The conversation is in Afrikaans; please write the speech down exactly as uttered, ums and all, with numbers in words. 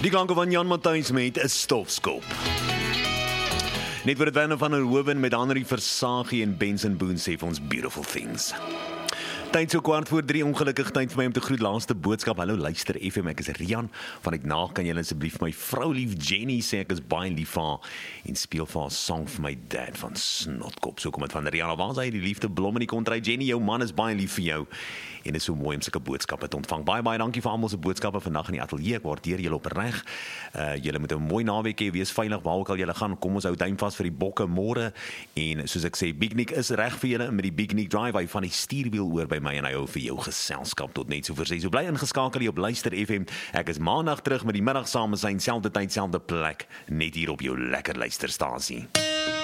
Die klanke van Jan Matthys met 'n stofskop. Net vir dit Werner van der Hoeven met Henri Versagie en Benson Boone sê vir ons beautiful things. Tyd so kwart voor drie, ongelukkig tyd vir my om te groet laaste boodskap. Hallo luister F M, ek is Rian. Vanuit na kan julle asseblief my vrou lief Jenny sê ek is baie lief vir haar en speel vir haar song vir my dad van Snotkop. So kom dit van Rian, waar is hy die liefde blom in die kontry? Jenny, jou man is baie lief vir jou en is so mooi om sulke boodskappe te ontvang. Baie baie dankie vir almal se boodskappe vandag in die ateljee. Ek waardeer julle opreg. Uh julle moet 'n mooi naweek hê, wees veilig waar ook al julle gaan. Kom ons hou duim vas vir die bokke môre en soos ek sê, Big Nick is reg vir julle met die Big Nick Drive. Hy van die stuurwiel oor by my en hy hou vir jou geselskap tot net so vir sê. So bly ingeskakel hier op Luister F M. Ek is maandag terug met die middag saam, selfde tyd, selfde plek, net hier op jou lekker luisterstasie.